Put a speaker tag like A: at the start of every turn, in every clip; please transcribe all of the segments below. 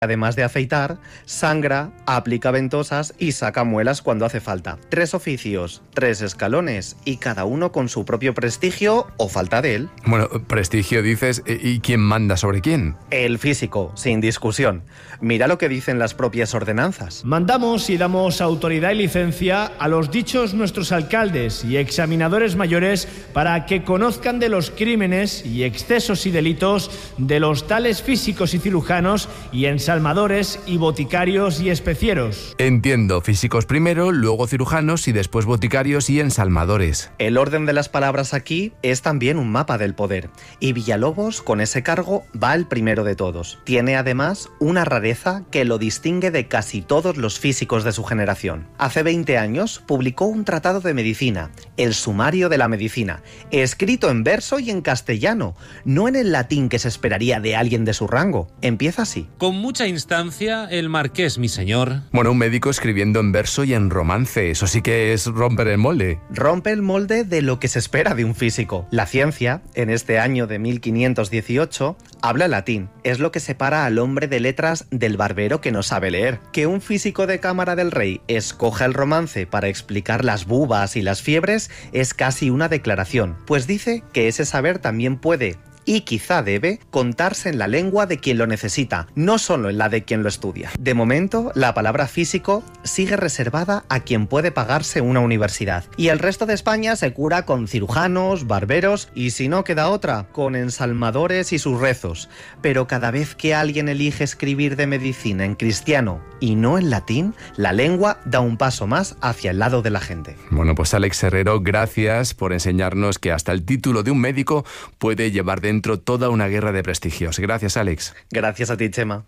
A: Además de afeitar, sangra, aplica ventosas y saca muelas cuando hace falta. 3 oficios, 3 escalones y cada uno con su propio prestigio o falta de él.
B: Bueno, prestigio dices, ¿y quién manda sobre quién?
A: El físico, sin discusión. Mira lo que dicen las propias ordenanzas.
C: Mandamos y damos autoridad y licencia a los dichos nuestros alcaldes y examinadores mayores para que conozcan de los crímenes y excesos y delitos de los tales físicos y cirujanos y ensalmadores y boticarios y especieros.
B: Entiendo, físicos primero, luego cirujanos y después boticarios y ensalmadores.
A: El orden de las palabras aquí es también un mapa del poder, y Villalobos con ese cargo va el primero de todos. Tiene además una rareza que lo distingue de casi todos los físicos de su generación. Hace 20 años publicó un tratado de medicina, el Sumario de la Medicina, escrito en verso y en castellano, no en el latín que se esperaría de alguien de su rango. Empieza así.
D: Con mucha instancia, el marqués, mi señor.
B: Bueno, un médico escribiendo en verso y en romance, eso sí que es romper el molde.
A: Rompe el molde de lo que se espera de un físico. La ciencia, en este año de 1518, habla latín. Es lo que separa al hombre de letras del barbero que no sabe leer. Que un físico de cámara del rey escoja el romance para explicar las bubas y las fiebres es casi una declaración, pues dice que ese saber también puede y quizá debe contarse en la lengua de quien lo necesita, no solo en la de quien lo estudia. De momento, la palabra físico sigue reservada a quien puede pagarse una universidad. Y el resto de España se cura con cirujanos, barberos y, si no queda otra, con ensalmadores y sus rezos. Pero cada vez que alguien elige escribir de medicina en cristiano y no en latín, la lengua da un paso más hacia el lado de la gente.
B: Bueno, pues Alex Herrero, gracias por enseñarnos que hasta el título de un médico puede llevar dentro toda una guerra de prestigios. Gracias, Alex.
A: Gracias a ti, Chema.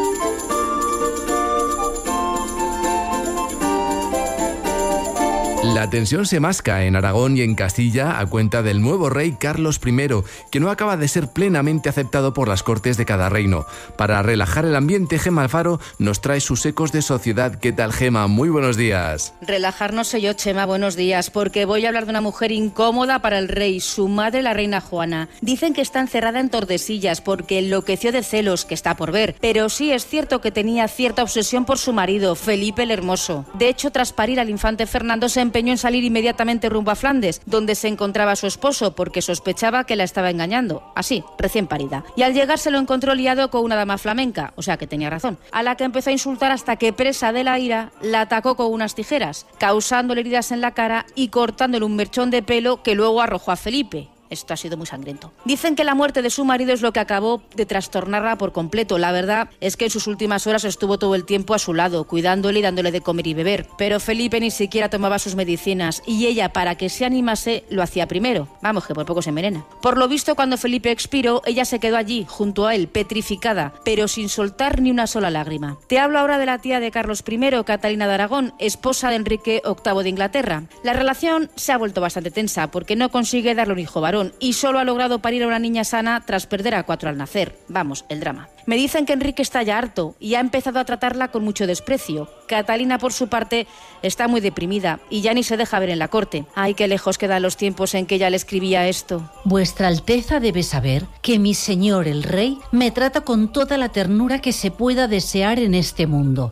B: La tensión se masca en Aragón y en Castilla a cuenta del nuevo rey Carlos I, que no acaba de ser plenamente aceptado por las cortes de cada reino. Para relajar el ambiente, Gema Alfaro nos trae sus ecos de sociedad. ¿Qué tal, Gema? Muy buenos días.
E: Relajar no sé yo, Chema, buenos días, porque voy a hablar de una mujer incómoda para el rey, su madre, la reina Juana. Dicen que está encerrada en Tordesillas porque enloqueció de celos, que está por ver, pero sí es cierto que tenía cierta obsesión por su marido, Felipe el Hermoso. De hecho, tras parir al infante Fernando, se empeñó en salir inmediatamente rumbo a Flandes, donde se encontraba su esposo, porque sospechaba que la estaba engañando, así, recién parida. Y al llegar se lo encontró liado con una dama flamenca, o sea que tenía razón, a la que empezó a insultar hasta que, presa de la ira, la atacó con unas tijeras, causándole heridas en la cara y cortándole un mechón de pelo que luego arrojó a Felipe. Esto ha sido muy sangriento. Dicen que la muerte de su marido es lo que acabó de trastornarla por completo. La verdad es que en sus últimas horas estuvo todo el tiempo a su lado, cuidándole y dándole de comer y beber. Pero Felipe ni siquiera tomaba sus medicinas y ella, para que se animase, lo hacía primero. Vamos, que por poco se envenena. Por lo visto, cuando Felipe expiró, ella se quedó allí, junto a él, petrificada, pero sin soltar ni una sola lágrima. Te hablo ahora de la tía de Carlos I, Catalina de Aragón, esposa de Enrique VIII de Inglaterra. La relación se ha vuelto bastante tensa porque no consigue darle un hijo varón y solo ha logrado parir a una niña sana tras perder a 4 al nacer. Vamos, el drama. Me dicen que Enrique está ya harto y ha empezado a tratarla con mucho desprecio. Catalina, por su parte, está muy deprimida y ya ni se deja ver en la corte. Ay, qué lejos quedan los tiempos en que ella le escribía esto.
F: Vuestra Alteza debe saber que mi señor el rey me trata con toda la ternura que se pueda desear en este mundo.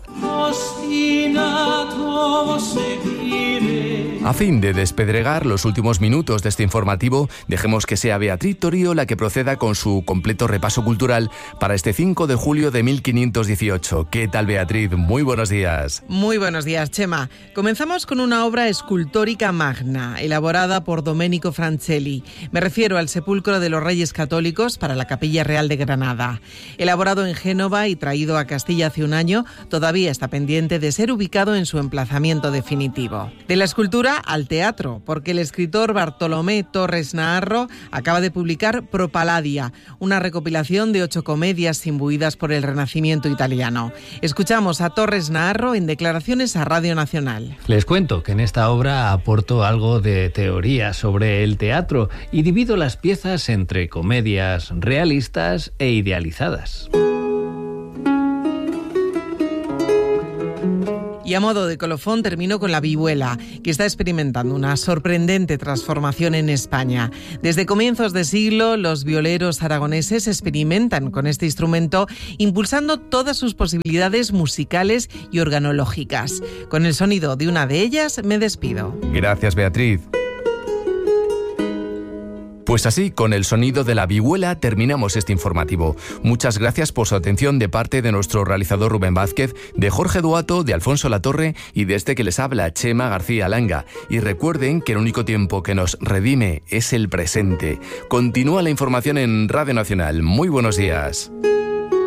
B: A fin de despedregar los últimos minutos de este informativo, dejemos que sea Beatriz Torío la que proceda con su completo repaso cultural para este 5 de julio de 1518. ¿Qué tal, Beatriz? Muy buenos días.
G: Muy buenos días, Chema. Comenzamos con una obra escultórica magna, elaborada por Domenico Francelli. Me refiero al Sepulcro de los Reyes Católicos para la Capilla Real de Granada. Elaborado en Génova y traído a Castilla hace un año, todavía está pendiente de ser ubicado en su emplazamiento definitivo. De la escultura al teatro, porque el escritor Bartolomé Torres Naharro acaba de publicar Propaladia, una recopilación de 8 comedias imbuidas por el Renacimiento italiano. Escuchamos a Torres Naharro en declaraciones a Radio Nacional.
H: Les cuento que en esta obra aporto algo de teoría sobre el teatro y divido las piezas entre comedias realistas e idealizadas.
G: Y Y a modo de colofón termino con la vihuela, que está experimentando una sorprendente transformación en España. Desde comienzos de siglo, los violeros aragoneses experimentan con este instrumento, impulsando todas sus posibilidades musicales y organológicas. Con el sonido de una de ellas me despido.
B: Gracias, Beatriz. Pues así, con el sonido de la vihuela terminamos este informativo. Muchas gracias por su atención de parte de nuestro realizador Rubén Vázquez, de Jorge Duato, de Alfonso Latorre y de este que les habla, Chema García Langa. Y recuerden que el único tiempo que nos redime es el presente. Continúa la información en Radio Nacional. Muy buenos días.